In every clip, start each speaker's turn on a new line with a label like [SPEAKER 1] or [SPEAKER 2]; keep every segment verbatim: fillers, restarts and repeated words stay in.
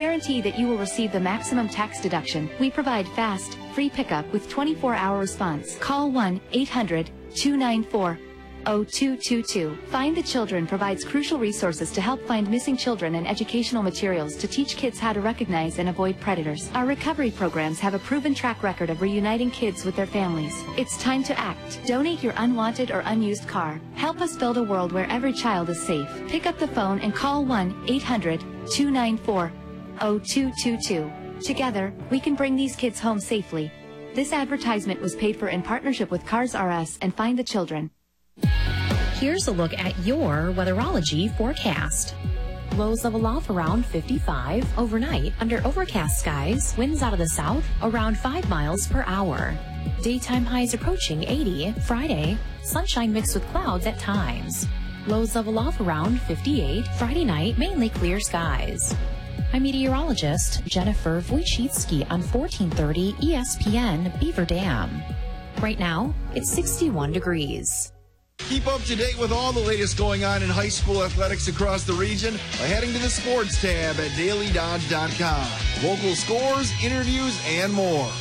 [SPEAKER 1] guarantee that you will receive the maximum tax deduction. We provide fast, free pickup with twenty-four hour response. Call one eight hundred two nine four oh two two two. Find the Children provides crucial resources to help find missing children and educational materials to teach kids how to recognize and avoid predators. Our recovery programs have a proven track record of reuniting kids with their families. It's time to act. Donate your unwanted or unused car. Help us build a world where every child is safe. Pick up the phone and call one eight hundred two nine four oh two two two. Together, we can bring these kids home safely. This advertisement was paid for in partnership with Cars R Us and Find the Children.
[SPEAKER 2] Here's a look at your weatherology forecast. Lows level off around fifty-five. Overnight, under overcast skies, winds out of the south around five miles per hour. Daytime highs approaching eighty. Friday, sunshine mixed with clouds at times. Lows level off around fifty-eight. Friday night, mainly clear skies. I'm meteorologist Jennifer Wojcicki on fourteen thirty E S P N Beaver Dam. Right now, it's sixty-one degrees.
[SPEAKER 3] Keep up to date with all the latest going on in high school athletics across the region by heading to the sports tab at daily dodge dot com. Local scores, interviews, and more.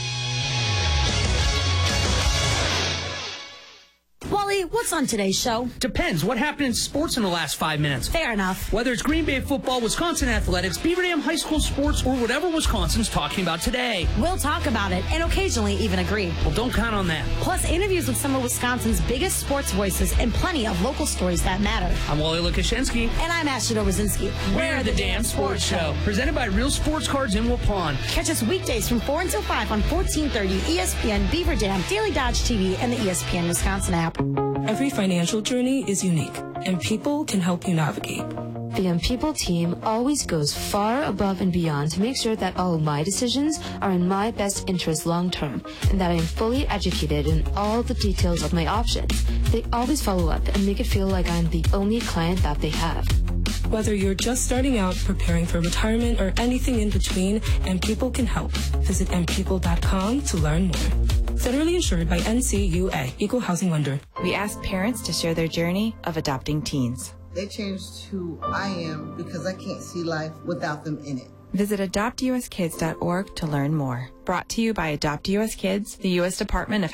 [SPEAKER 4] Wally, what's on today's show?
[SPEAKER 5] Depends. What happened in sports in the last five minutes?
[SPEAKER 4] Fair enough.
[SPEAKER 5] Whether it's Green Bay football, Wisconsin athletics, Beaver Dam high school sports, or whatever Wisconsin's talking about today.
[SPEAKER 4] We'll talk about it and occasionally even agree.
[SPEAKER 5] Well, don't count on that.
[SPEAKER 4] Plus, interviews with some of Wisconsin's biggest sports voices and plenty of local stories that matter.
[SPEAKER 5] I'm Wally Lukashinsky.
[SPEAKER 4] And I'm Ashley Rosinski.
[SPEAKER 5] We're the Damn Sports Show. Presented by Real Sports Cards in Waupun.
[SPEAKER 4] Catch us weekdays from four until five on fourteen thirty E S P N Beaver Dam, Daily Dodge T V, and the E S P N Wisconsin app.
[SPEAKER 6] Every financial journey is unique, and people can help you navigate.
[SPEAKER 7] The M People team always goes far above and beyond to make sure that all of my decisions are in my best interest long term, and that I am fully educated in all the details of my options. They always follow up and make it feel like I'm the only client that they have.
[SPEAKER 6] Whether you're just starting out, preparing for retirement, or anything in between, M People can help. Visit m people dot com to learn more. Federally insured by N C U A, Equal Housing Lender.
[SPEAKER 8] We asked parents to share their journey of adopting teens.
[SPEAKER 9] They changed who I am because I can't see life without them in it.
[SPEAKER 8] Visit adopt u s kids dot org to learn more. Brought to you by Adopt U S Kids, the U S Department of